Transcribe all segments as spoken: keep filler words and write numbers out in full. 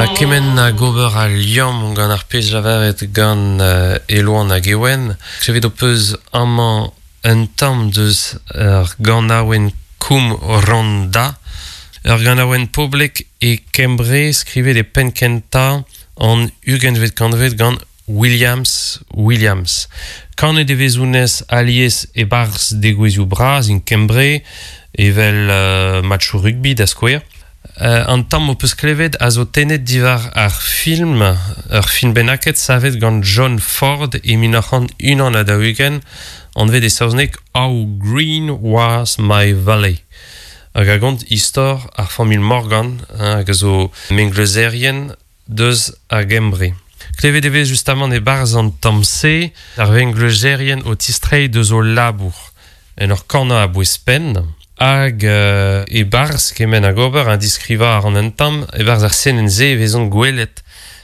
kemen a gober a liam gant ar pez lavaret gant uh, eloan a gewen. Krevet o peus amañ un tamm deus ur gant aouen koum ronda. Ur gant aouen poblek e Kembre skrivet e penkenta an ugenvet kanvet gant Williams Williams. Kan e devezounez alies e barz degouezioù braz in Kembre evel uh, matchou rugby da skouer. Uh, an tamm o peus klevet a zo tenet divar ar film, ur film benaket savet gant John Ford e minoc'han unan a daougen an vet e saozneg How Green Was My Valley. Hag a gant istor ar famil Morgan hein, hag a zo menglezerien deus a Gembre. Klevet e vez justamant e barz an tamm se ar menglezerien o tistrei deus o labour en ur kana a bouespen. Hag uh, e barz kemen a gober un diskrivar an un tamm e barz ar senen ze e vezon gwelet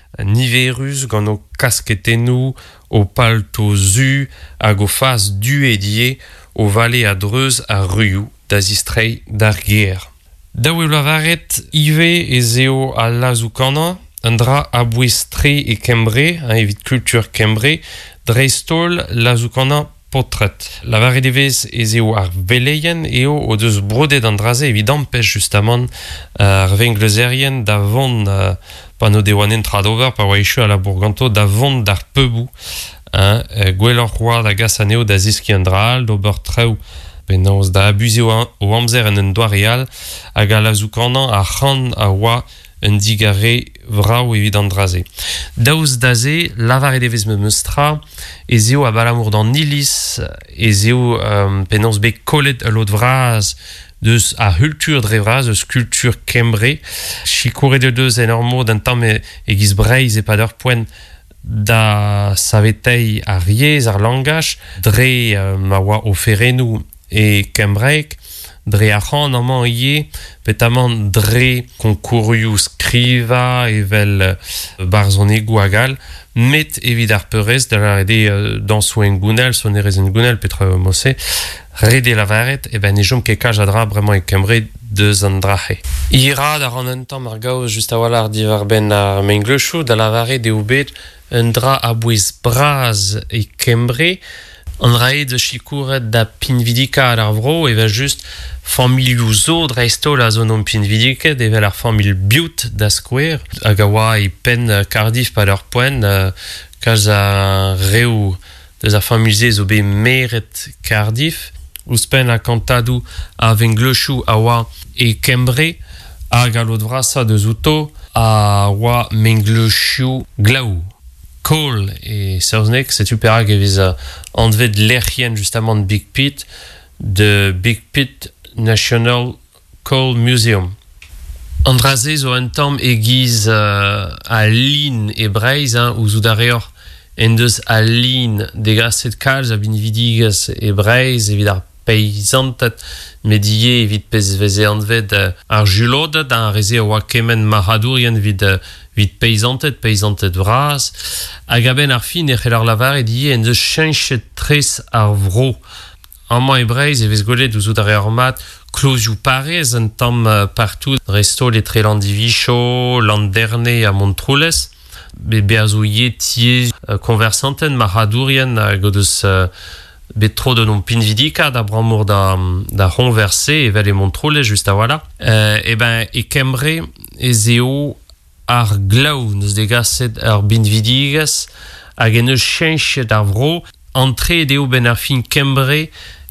niverus gant o kasketenou, o palto zu hag o faz du e die o vale a dreuz a ruioù da zistrei d'ar ger. Daou e lavaret ive e zeo a lazou kana un dra a bouestre e Kembre, hein, evit kultur Kembre, dreistol lazou kana potret. Lavaret evez e zeo ar veleien eo o deus brodet an draze evidant pez justamant ar venglezerien da vont uh, pan o dewanen tradover pa oa echu a la bourganto da vont d'ar peubou hein, uh, gwellor roa da gas aneo da ziski an dral d'ober treu penaos da abuse o, o amzer en un doa real hag a lazou kanan a c'han a oa un digare vrao evidant draze. Daouz daze, lavaret evez me meustra, e zeo a balamour d'an ilis, e zeo um, penaos be kollet a lot vraz, deus a hultur dre vraz, eus kultur Kembre. Chikoure de deus en ur mod un tamm e, e giz breiz e pad ur poen da savetei a riez ar langaj, dre uh, ma oa o ferenou e Kembrek, dre a c'han amañ ie, petamañ dre konkourioù skriva evel uh, barzon egou a gal, met evit ar peurez da la rede uh, dansou en gounel, son erez en gounel petra uh, mosse, rede lavaret, e ben e jom ket kaj a dra bremañ e Kembre deus an drahe. Ira da ran un tamm ar gaoz just a wala ar divar ben ar menglechou, da lavaret eo bet un dra a bouez braz e Kembre, an rae de chikouret da pinvidika ar vro, evel just familioù zo dreistol a zo non pinvidiket, evel ar famil biout da skouer, hag a oa e pen Cardiff pa leur poen, uh, kaz a reo deus ar familze zo be meret Cardiff, ouzpen a kantadou a venglechou a oa e Kembre, hag a lot vrasa deus outo a oa menglechou glaou. Cole et Sauznek, c'est super hag evez uh, anvet lerc'hien justement de Big Pit, de Big Pit National Coal Museum. Andraze zo un tamm e giz uh, a lin e breiz, hein, ouzou d'areor en deus a lin degaset kalz a bin vidigas e breiz evit ar peizantet medie evit pez veze anvet uh, ar julodet an reze a oa kemen maradourien vid uh, vid peizantet, peizantet vraz, hag a ben ar fin e c'hell ar lavaret ie en deus cheñchet tres ar vro. Amañ e breiz evez golet ouzout ar eur mat klaozioù parez un tamm uh, partout, resto le tre landivicho, landerne a Montroulez, be beazo ie tie uh, konversanten maradourien hag o deus uh, bet tro de non pinvidika da bramour da, da ronverse evel e Montroulez just a wala. Uh, e ben e Kembre e zeo ar glaou neus degaset ar binvidigas hag en eus cheñchet ar vro, antre deo ben ar fin Kembre